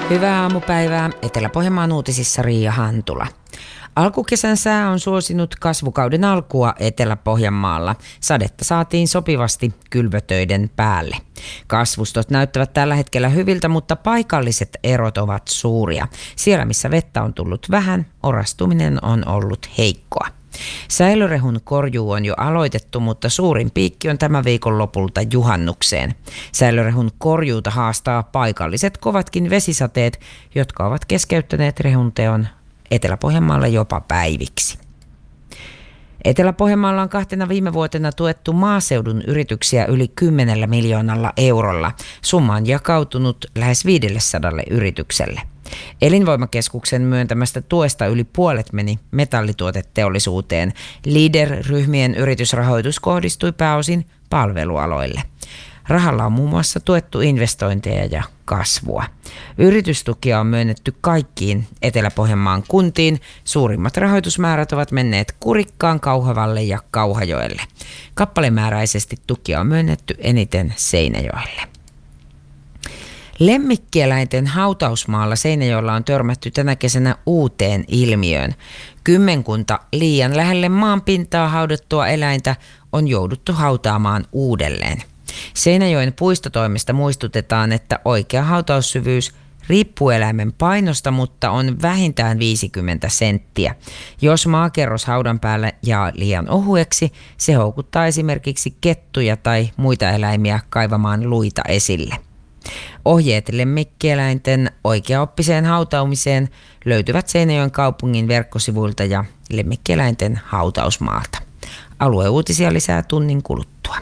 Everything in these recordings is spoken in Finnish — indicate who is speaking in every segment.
Speaker 1: Hyvää aamupäivää. Etelä-Pohjanmaan uutisissa Riia Hantula. Alkukesän sää on suosinut kasvukauden alkua Etelä-Pohjanmaalla. Sadetta saatiin sopivasti kylvötöiden päälle. Kasvustot näyttävät tällä hetkellä hyviltä, mutta paikalliset erot ovat suuria. Siellä, missä vettä on tullut vähän, orastuminen on ollut heikkoa. Säilörehun korjuu on jo aloitettu, mutta suurin piikki on tämän viikon lopulta juhannukseen. Säilörehun korjuuta haastaa paikalliset kovatkin vesisateet, jotka ovat keskeyttäneet rehunteon Etelä-Pohjanmaalla jopa päiviksi. Etelä-Pohjanmaalla on 2 viime vuotena tuettu maaseudun yrityksiä yli 10 miljoonalla eurolla. Summa on jakautunut lähes 500 yritykselle. Elinvoimakeskuksen myöntämästä tuesta yli puolet meni metallituoteteollisuuteen. Leader-ryhmien yritysrahoitus kohdistui pääosin palvelualoille. Rahalla on muun muassa tuettu investointeja ja kasvua. Yritystukia on myönnetty kaikkiin Etelä-Pohjanmaan kuntiin. Suurimmat rahoitusmäärät ovat menneet Kurikkaan, Kauhavalle ja Kauhajoelle. Kappalemääräisesti tukia on myönnetty eniten Seinäjoelle. Lemmikkieläinten hautausmaalla Seinäjoella on törmätty tänä kesänä uuteen ilmiöön. Kymmenkunta liian lähelle maanpintaa haudattua eläintä on jouduttu hautaamaan uudelleen. Seinäjoen puistotoimesta muistutetaan, että oikea hautaussyvyys riippuu eläimen painosta, mutta on vähintään 50 senttiä. Jos maakerros haudan päällä jää liian ohueksi, se houkuttaa esimerkiksi kettuja tai muita eläimiä kaivamaan luita esille. Ohjeet lemmikkieläinten oikeaoppiseen hautaumiseen löytyvät Seinäjoen kaupungin verkkosivuilta ja lemmikkieläinten hautausmaalta. Alueuutisia lisää tunnin kuluttua.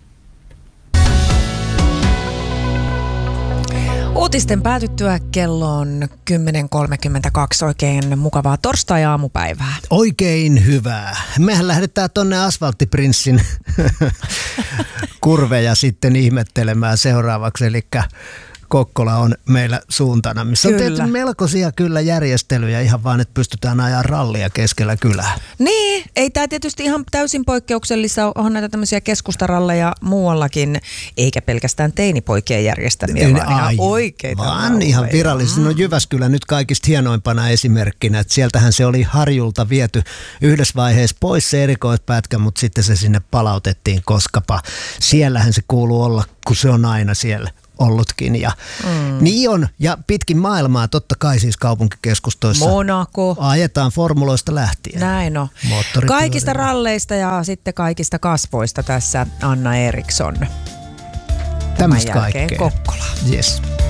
Speaker 2: Uutisten päätyttyä kello on 10.32. Oikein mukavaa torstai-aamupäivää.
Speaker 3: Oikein hyvää. Mehän lähdetään tonne Asfalttiprinssin kurveja sitten ihmettelemään seuraavaksi. Eli Kokkola on meillä suuntana, missä on tehty melkoisia kyllä järjestelyjä ihan vaan, että pystytään ajaa rallia keskellä kylää.
Speaker 2: Niin, ei tämä tietysti ihan täysin poikkeuksellista, on näitä tämmöisiä keskustaralleja muuallakin, eikä pelkästään teinipoikien järjestämiä, vaan ihan oikeita.
Speaker 3: Vaan ihan virallisesti. No Jyväskylä nyt kaikista hienoimpana esimerkkinä, että sieltähän se oli Harjulta viety yhdessä vaiheessa pois se erikoispätkä, mutta sitten se sinne palautettiin, koskapa siellähän se kuuluu olla, kun se on aina siellä ollutkin. Ja niin on, ja pitkin maailmaa totta kai siis kaupunkikeskustoissa
Speaker 2: Monaco
Speaker 3: ajetaan formuloista lähtien.
Speaker 2: Näin on. Kaikista ralleista ja sitten kaikista kasvoista tässä Anna Eriksson.
Speaker 3: Tämmöistä
Speaker 2: jälkeen
Speaker 3: kaikkea.
Speaker 2: Kokkola.
Speaker 3: Yes.